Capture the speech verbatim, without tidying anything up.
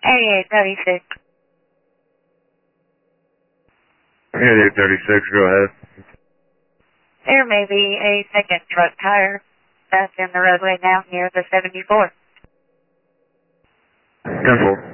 eighty-eight thirty-six. eighty-eight thirty-six, go ahead. There may be a second truck tire that's in the roadway now near the seventy-four. ten four.